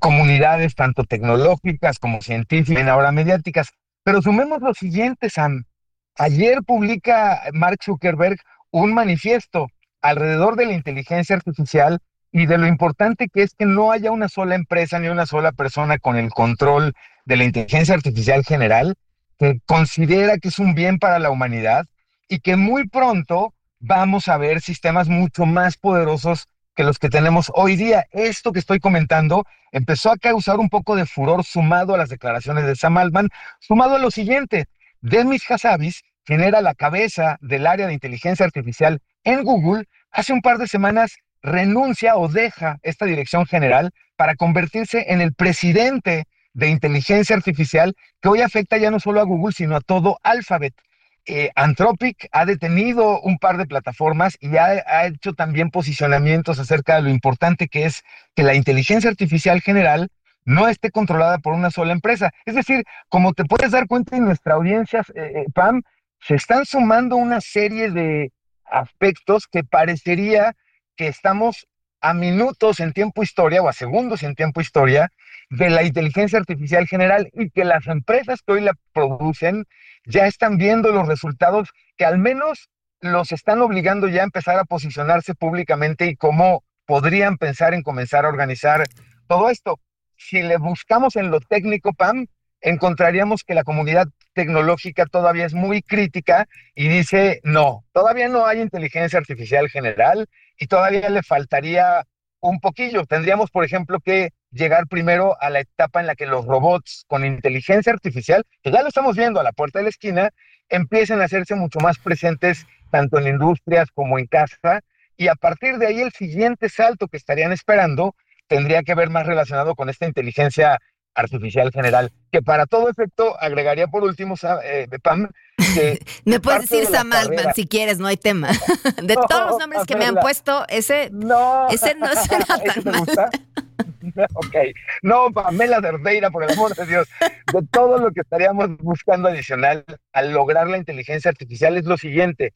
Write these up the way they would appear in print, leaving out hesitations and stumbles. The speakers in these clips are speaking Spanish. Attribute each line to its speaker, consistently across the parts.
Speaker 1: comunidades tanto tecnológicas como científicas, ahora mediáticas. Pero sumemos lo siguiente, Sam. Ayer publica Mark Zuckerberg un manifiesto alrededor de la inteligencia artificial y de lo importante que es que no haya una sola empresa ni una sola persona con el control de la inteligencia artificial general, que considera que es un bien para la humanidad y que muy pronto vamos a ver sistemas mucho más poderosos que los que tenemos hoy día. Esto que estoy comentando empezó a causar un poco de furor sumado a las declaraciones de Sam Altman, sumado a lo siguiente: Demis Hassabis, quien era la cabeza del área de inteligencia artificial en Google, hace un par de semanas renuncia o deja esta dirección general para convertirse en el presidente de inteligencia artificial que hoy afecta ya no solo a Google, sino a todo Alphabet. Anthropic ha detenido un par de plataformas y ha hecho también posicionamientos acerca de lo importante que es que la inteligencia artificial general no esté controlada por una sola empresa. Es decir, como te puedes dar cuenta en nuestra audiencia, Pam, se están sumando una serie de aspectos que parecería que estamos a minutos en tiempo historia o a segundos en tiempo historia de la inteligencia artificial general y que las empresas que hoy la producen ya están viendo los resultados que al menos los están obligando ya a empezar a posicionarse públicamente y cómo podrían pensar en comenzar a organizar todo esto. Si le buscamos en lo técnico, Pam, encontraríamos que la comunidad tecnológica todavía es muy crítica y dice, no, todavía no hay inteligencia artificial general y todavía le faltaría un poquillo. Tendríamos, por ejemplo, que llegar primero a la etapa en la que los robots con inteligencia artificial, que ya lo estamos viendo a la puerta de la esquina, empiecen a hacerse mucho más presentes tanto en industrias como en casa, y a partir de ahí el siguiente salto que estarían esperando tendría que ver más relacionado con esta inteligencia artificial general, que para todo efecto agregaría por último, Pam, que
Speaker 2: Me puedes
Speaker 1: parte
Speaker 2: decir
Speaker 1: de la
Speaker 2: Sam Altman
Speaker 1: carrera.
Speaker 2: si quieres, no hay tema. De todos los
Speaker 1: No,
Speaker 2: nombres que me han
Speaker 1: Pamela,
Speaker 2: puesto, ese,
Speaker 1: no,
Speaker 2: ese no suena
Speaker 1: ¿ese
Speaker 2: tan
Speaker 1: te
Speaker 2: mal.
Speaker 1: gusta? Ok, no, Pamela Cerdeira, por el amor de Dios, de todo lo que estaríamos buscando adicional al lograr la inteligencia artificial es lo siguiente: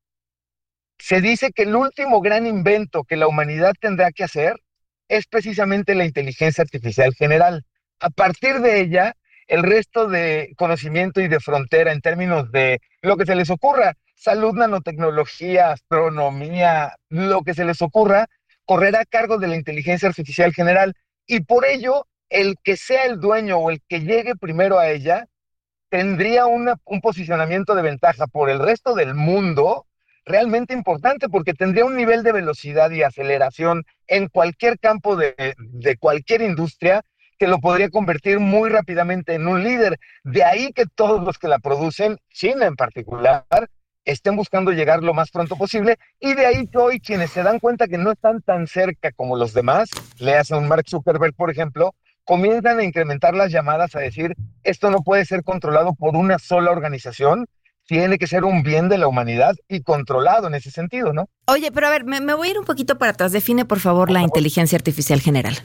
Speaker 1: se dice que el último gran invento que la humanidad tendrá que hacer es precisamente la inteligencia artificial general. A partir de ella, el resto de conocimiento y de frontera en términos de lo que se les ocurra, salud, nanotecnología, astronomía, lo que se les ocurra, correrá a cargo de la inteligencia artificial general. Y por ello, el que sea el dueño o el que llegue primero a ella tendría un posicionamiento de ventaja por el resto del mundo realmente importante, porque tendría un nivel de velocidad y aceleración en cualquier campo de cualquier industria que lo podría convertir muy rápidamente en un líder. De ahí que todos los que la producen, China en particular, estén buscando llegar lo más pronto posible, y de ahí que hoy quienes se dan cuenta que no están tan cerca como los demás, le hace un Mark Zuckerberg, por ejemplo, comienzan a incrementar las llamadas a decir, esto no puede ser controlado por una sola organización, tiene que ser un bien de la humanidad y controlado en ese sentido, ¿no?
Speaker 2: Oye, pero a ver, me voy a ir un poquito para atrás. Define, por favor,
Speaker 1: Por
Speaker 2: la
Speaker 1: favor.
Speaker 2: inteligencia artificial general.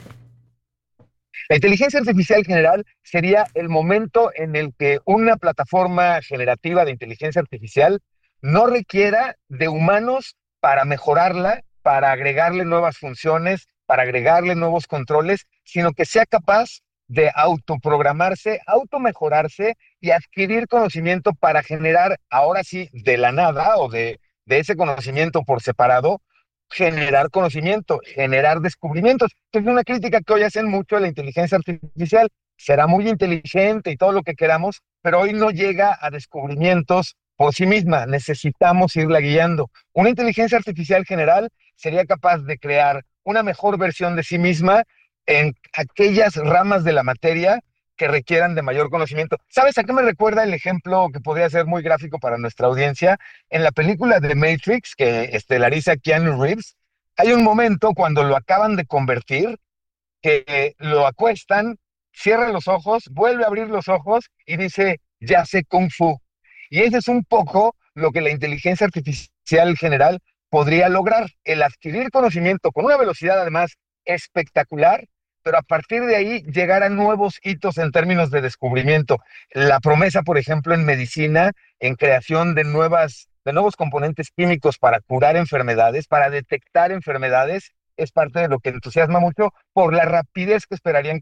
Speaker 1: La inteligencia artificial general sería el momento en el que una plataforma generativa de inteligencia artificial no requiera de humanos para mejorarla, para agregarle nuevas funciones, para agregarle nuevos controles, sino que sea capaz de autoprogramarse, automejorarse y adquirir conocimiento para generar, ahora sí, de la nada o de ese conocimiento por separado, generar conocimiento, generar descubrimientos, que es una crítica que hoy hacen mucho a la inteligencia artificial. Será muy inteligente y todo lo que queramos, pero hoy no llega a descubrimientos por sí misma. Necesitamos irla guiando. Una inteligencia artificial general sería capaz de crear una mejor versión de sí misma en aquellas ramas de la materia que requieran de mayor conocimiento. ¿Sabes a qué me recuerda el ejemplo que podría ser muy gráfico para nuestra audiencia? En la película de Matrix, que estelariza Keanu Reeves, hay un momento cuando lo acaban de convertir, que lo acuestan, cierra los ojos, vuelve a abrir los ojos y dice, ya sé Kung Fu. Y ese es un poco lo que la inteligencia artificial general podría lograr, el adquirir conocimiento con una velocidad además espectacular, pero a partir de ahí llegar a nuevos hitos en términos de descubrimiento. La promesa, por ejemplo, en medicina, en creación de nuevos componentes químicos para curar enfermedades, para detectar enfermedades, es parte de lo que entusiasma mucho por la rapidez que esperarían